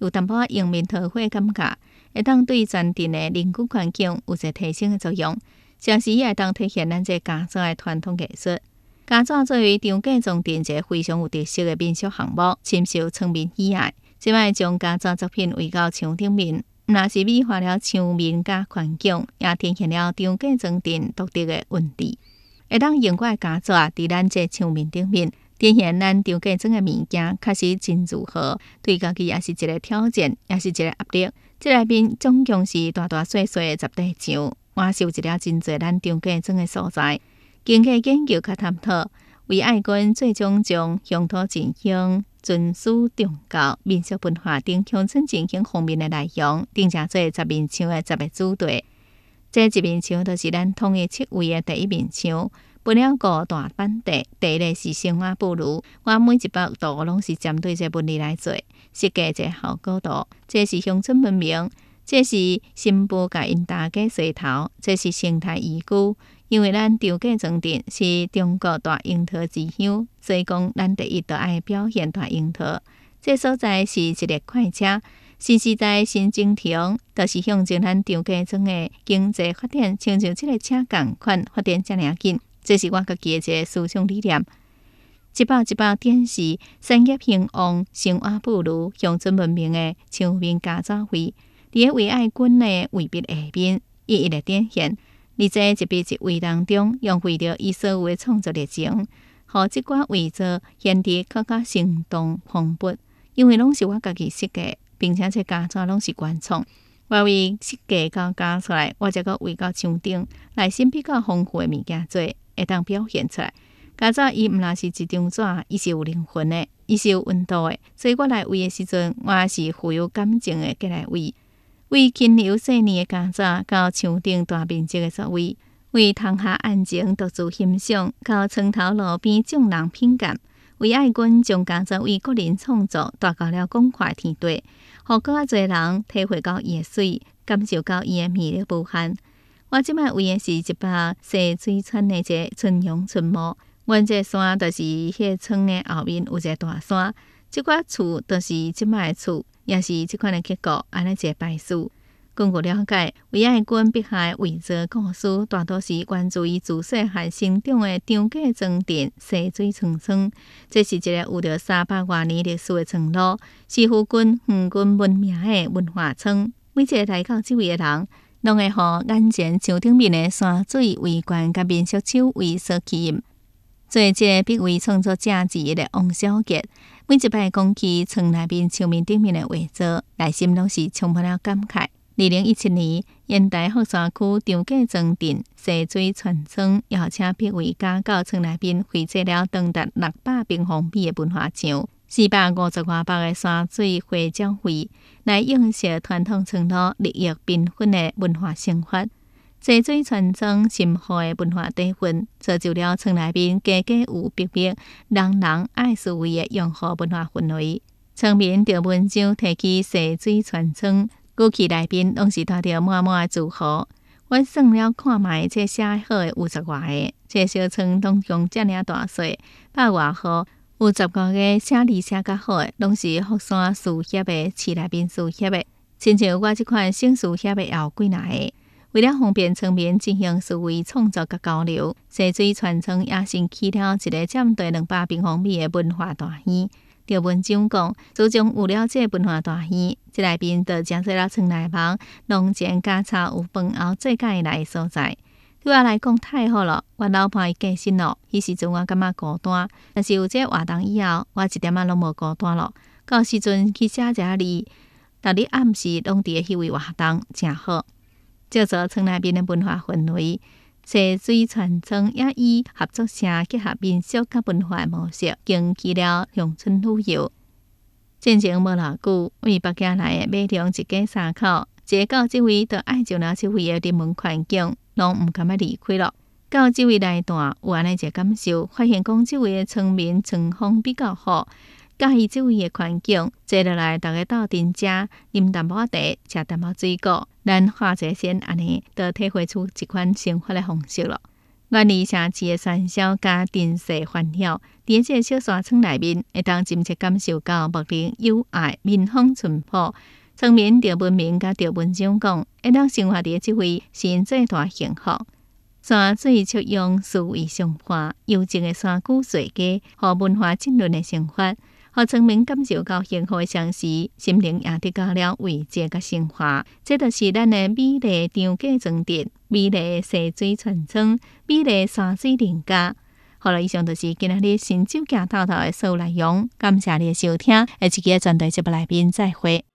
有淡薄迎面桃花感觉，会当对全镇的人居环境有一个提升的作用。同时也会当体现咱这家族的传统艺术。家族作为张家庄镇一个非常有特色的民俗项目，深受村民喜爱。即摆将家族作品围到墙顶面，毋但是美化了墙面甲环境，也体现了张家庄镇独特的韵致。会当用我的家族伫咱这墙面顶面，展现咱张家庄的物件，确实真如何，对家己也是一个挑战，也是一个压力。这内面总共是大大小小的10块墙，我收集了真侪咱张家庄的所在。经过研究甲探讨，为爱军最终将乡土振兴、尊师重教、民俗文化等乡村振兴方面的内容，定成做10面墙的10个主题。这1面墙就是咱统一7位的第一面墙，分了5大板块。第一个是生活不如，我每一幅图拢是针对这文字来做，设计这效果图。这是乡村文明，这是新妇甲因大家洗头，这是生态宜居。因为咱张家庄镇是中国大樱桃之乡，所以讲咱第一就爱表现大樱桃。这所在是一列快车，新时代新征程，就是象征咱张家庄的经济发展，亲像这个车共款发展遮尔紧。这是我家己的一个思想理念。一包一包展示产业兴旺、生活不如、乡村文明的墙面家族绘，伫个为爱军的绘笔下面一一的展现。而在一笔一画当中，用绘着伊所有的创作热情，互即寡画作显得更加生动蓬勃。因为拢是我家己设计，并且这家族拢是原创。我为设计到加出来，我则搁画到墙顶，内心比较丰富的物件做，会当表现出来。家族伊毋若是一张纸，伊是有灵魂的，伊是有温度的。所以我来画的时阵，我是富有感情的，过来画。为轻柔细腻的家族，到墙顶大面积的座位；为窗下安静独自欣赏，到床头路边众人品鉴；为爱军将家族为个人创作带到了广阔天地，互更较侪人体会到伊的水，感受到伊的魅力无限。我即摆画的是一把细水川的一个春阳春暮。阮这山就是迄村的后面有一个大山，即寡厝就是即摆的厝。也是这款的结构，安尼一个摆事。根据了解，为爱军笔下的绘作故事，大多是源自于自细汉生长的张家庄镇溪水村庄。这是一个有着300多年历史的村落，是附近远近闻名的文化村。每一个来到这位的人，拢会互眼前墙顶面的山水围观甲民俗手艺所吸引。做一个笔画创作者之一的王小杰，每一摆讲起村内面墙面顶面的画作，内心拢是充满了感慨。2017年，烟台福山区张家庄镇溪水村庄邀请笔画家到村内面绘制了长达600平方米的文化墙，450多幅的山水花鸟绘，来映射传统村落日益缤纷的文化生活。溪水村庄深厚的文化底蕴，造就了村内面家家有别别、人人爱思维的用户文化氛围。村民着文章提起溪水村庄，语气内面拢是带着满满的祝福。我算了看卖，这写好的有10多个，这小村拢用遮尔大细，100多户，有15个写字写较好的，拢是福山事协的市内面事协的。亲像我这款省事协的也有几若个。为了方便村民进行思维创作甲交流，溪水村庄也新起了一个占地200平方米的文化大院。着文章讲，自从有了这文化大院，这内面就真侪了村内人农前家草有饭后做介来的所在。对我来讲太好了，我老伴伊过身了，迄时阵我感觉孤单，但是有这活动以后，我一点仔拢无孤单了。到时阵去写一下字，逐日暗时拢伫咧迄位活动，真好。叫做村内面的文化氛围，溪水村庄也以合作社结合民俗甲文化模式，经起了乡村旅游。进前无偌久，为北京来的马良一家3口，一个到这位就爱上了这位的人文环境，拢毋甘要离开了。到这位来段有安尼一个感受，发现讲这位的村民村风比较好。介意这位的环境，坐落来，大家斗阵食，啉淡薄茶，食淡薄水果，咱画一个先安尼，就体会出一款生活的方式了。 原里城市的喧嚣加电视烦扰，伫这小山村内面，会当真切感受到木林有爱、民风淳朴。村民着文明甲着文章讲，会当生活伫即位是最大幸福。山水促用思维上化，幽静的山谷水家，和文化浸润的生活，和村民感受到幸福的同时，心灵也得到了慰藉甲升华。这就是咱的美丽长假庄镇、美丽溪水泉庄、美丽山水人家。好了，以上就是今日新酒行透透的所有内容。感谢你的收听，下一期的专题节目来宾再会。